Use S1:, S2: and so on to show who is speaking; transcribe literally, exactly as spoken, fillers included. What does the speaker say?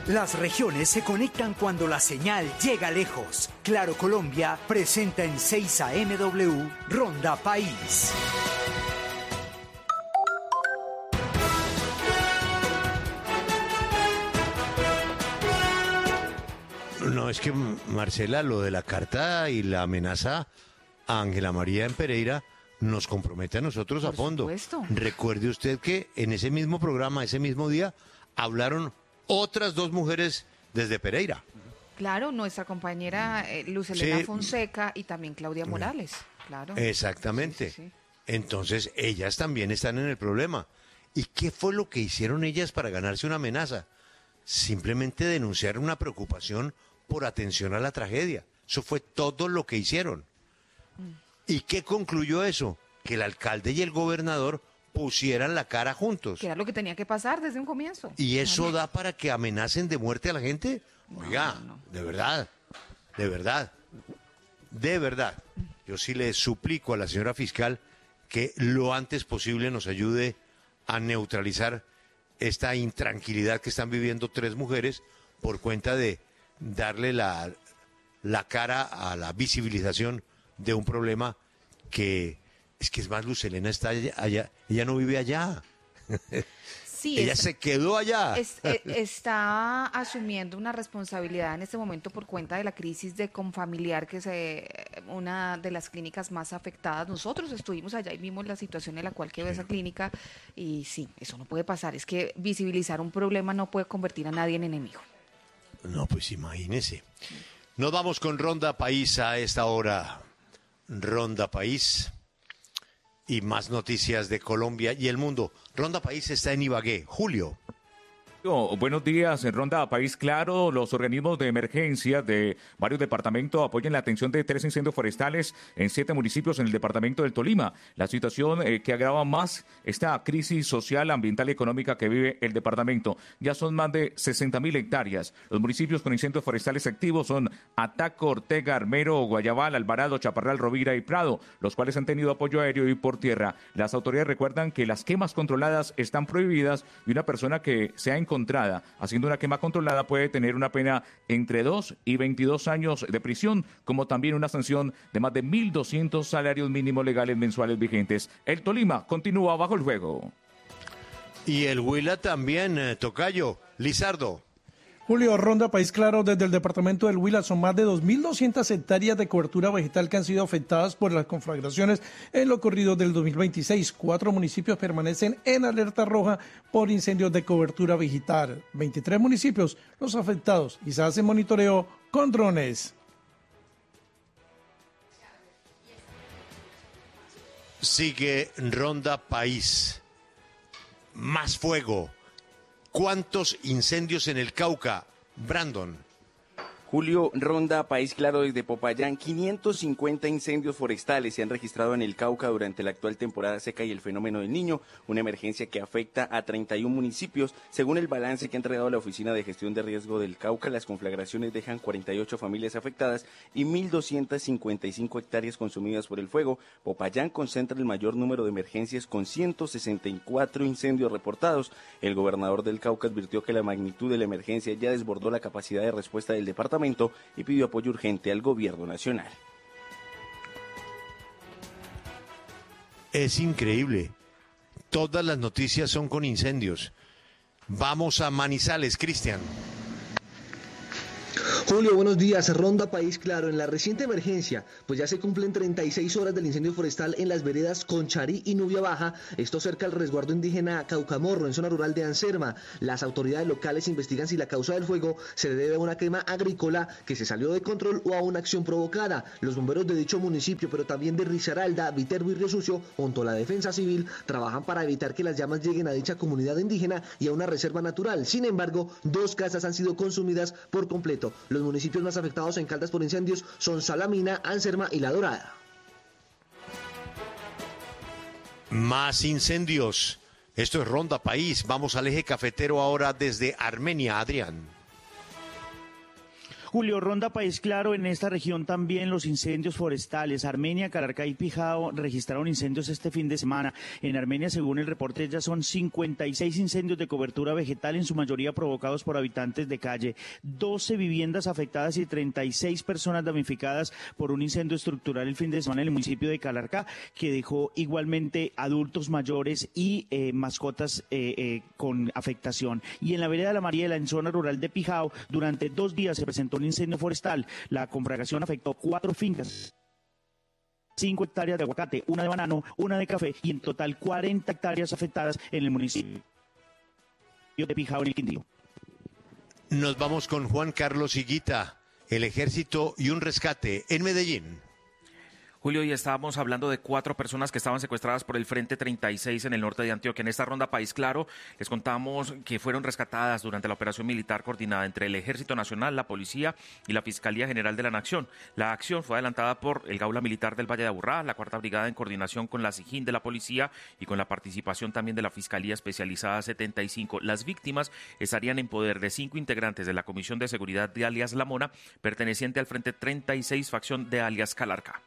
S1: Las regiones se conectan cuando la señal llega lejos. Claro Colombia presenta en seis A M W Ronda País.
S2: No, es que Marcela, lo de la carta y la amenaza a Ángela María en Pereira nos compromete a nosotros a fondo.
S3: Por supuesto.
S2: Recuerde usted que en ese mismo programa, ese mismo día, hablaron otras dos mujeres desde Pereira.
S3: Claro, nuestra compañera eh, Luz Helena
S2: Sí.
S3: Fonseca y también Claudia Morales, claro.
S2: Exactamente.
S3: Sí, sí, sí.
S2: Entonces, ellas también están en el problema. ¿Y qué fue lo que hicieron ellas para ganarse una amenaza? Simplemente denunciar una preocupación por atención a la tragedia. Eso fue todo lo que hicieron. ¿Y qué concluyó eso? Que el alcalde y el gobernador pusieran la cara juntos.
S3: Que era lo que tenía que pasar desde un comienzo.
S2: ¿Y eso
S3: Claro.
S2: da para que amenacen de muerte a la gente? Oiga,
S3: no, no.
S2: de verdad, de verdad, de verdad. Yo sí le suplico a la señora fiscal que lo antes posible nos ayude a neutralizar esta intranquilidad que están viviendo tres mujeres por cuenta de darle la, la cara a la visibilización de un problema que es que es más, Luz Helena está allá, allá ella no vive allá.
S3: Sí,
S2: Ella
S3: es-
S2: se quedó allá.
S3: Es- eh, está asumiendo una responsabilidad en este momento por cuenta de la crisis de Confamiliar, que es eh, una de las clínicas más afectadas. Nosotros estuvimos allá y vimos la situación en la cual quedó esa clínica y sí, eso no puede pasar. Es que visibilizar un problema no puede convertir a nadie en enemigo.
S2: No, pues imagínese. Nos vamos con Ronda País a esta hora. Ronda País y más noticias de Colombia y el mundo. Ronda País está en Ibagué. Julio.
S4: Buenos días, en Ronda País Claro. Los organismos de emergencia de varios departamentos apoyan la atención de tres incendios forestales en siete municipios en el departamento del Tolima. La situación eh, que agrava más esta crisis social, ambiental y económica que vive el departamento. Ya son más de sesenta mil hectáreas. Los municipios con incendios forestales activos son Ataco, Ortega, Armero, Guayabal, Alvarado, Chaparral, Rovira y Prado, los cuales han tenido apoyo aéreo y por tierra. Las autoridades recuerdan que las quemas controladas están prohibidas y una persona que se ha encontrada haciendo una quema controlada puede tener una pena entre dos y veintidós años de prisión, como también una sanción de más de mil doscientos salarios mínimos legales mensuales vigentes. El Tolima continúa bajo el fuego.
S2: Y el Huila también, eh, Tocayo. Lizardo.
S5: Julio, Ronda País Claro, desde el departamento del Huila son más de dos mil doscientas hectáreas de cobertura vegetal que han sido afectadas por las conflagraciones en lo corrido del dos mil veintiséis. Cuatro municipios permanecen en alerta roja por incendios de cobertura vegetal. veintitrés municipios los afectados y se hace monitoreo con drones.
S2: Sigue Ronda País. Más fuego. ¿Cuántos incendios en el Cauca? Brandon.
S6: Julio, Ronda País Claro desde Popayán. quinientos cincuenta incendios forestales se han registrado en el Cauca durante la actual temporada seca y el fenómeno del Niño, una emergencia que afecta a treinta y uno municipios. Según el balance que ha entregado la Oficina de Gestión de Riesgo del Cauca, las conflagraciones dejan cuarenta y ocho familias afectadas y mil doscientas cincuenta y cinco hectáreas consumidas por el fuego. Popayán concentra el mayor número de emergencias con ciento sesenta y cuatro incendios reportados. El gobernador del Cauca advirtió que la magnitud de la emergencia ya desbordó la capacidad de respuesta del departamento y pidió apoyo urgente al gobierno nacional.
S2: Es increíble. Todas las noticias son con incendios. Vamos a Manizales, Cristian.
S7: Julio, buenos días. Ronda País Claro. En la reciente emergencia, pues ya se cumplen treinta y seis horas del incendio forestal en las veredas Concharí y Nubia Baja, esto cerca al resguardo indígena Caucamorro, en zona rural de Anserma. Las autoridades locales investigan si la causa del fuego se debe a una quema agrícola que se salió de control o a una acción provocada. Los bomberos de dicho municipio, pero también de Risaralda, Viterbo y Río Sucio, junto a la Defensa Civil, trabajan para evitar que las llamas lleguen a dicha comunidad indígena y a una reserva natural. Sin embargo, dos casas han sido consumidas por completo. Los municipios más afectados en Caldas por incendios son Salamina, Anserma y La Dorada.
S2: Más incendios. Esto es Ronda País. Vamos al eje cafetero ahora desde Armenia, Adrián.
S8: Julio, Ronda País Claro, en esta región también los incendios forestales. Armenia, Calarcá y Pijao registraron incendios este fin de semana. En Armenia, según el reporte, ya son cincuenta y seis incendios de cobertura vegetal, en su mayoría provocados por habitantes de calle. doce viviendas afectadas y treinta y seis personas damnificadas por un incendio estructural el fin de semana en el municipio de Calarcá, que dejó igualmente adultos mayores y eh, mascotas eh, eh, con afectación. Y en la vereda de la Mariela, en zona rural de Pijao, durante dos días se presentó un incendio forestal. La conflagración afectó cuatro fincas, cinco hectáreas de aguacate, una de banano, una de café y en total cuarenta hectáreas afectadas en el municipio de Pijao, en el Quindío.
S2: Nos vamos con Juan Carlos Higuita, el ejército y un rescate en Medellín.
S9: Julio, y estábamos hablando de cuatro personas que estaban secuestradas por el Frente treinta y seis en el norte de Antioquia. En esta ronda País Claro les contamos que fueron rescatadas durante la operación militar coordinada entre el Ejército Nacional, la Policía y la Fiscalía General de la Nación. La acción fue adelantada por el Gaula Militar del Valle de Aburrá, la Cuarta Brigada en coordinación con la SIJIN de la Policía y con la participación también de la Fiscalía Especializada setenta y cinco. Las víctimas estarían en poder de cinco integrantes de la Comisión de Seguridad de alias La Mona, perteneciente al Frente treinta y seis, facción de alias Calarcá.